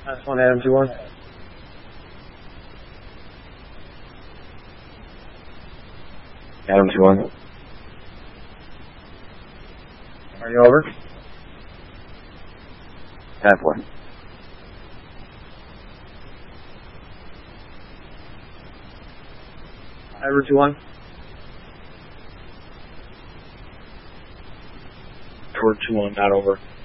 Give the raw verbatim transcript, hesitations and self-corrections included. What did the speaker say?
Last one, Adam two one. Adam two one. Are you over? Halfway. Ivor two one. Toward two one, not over.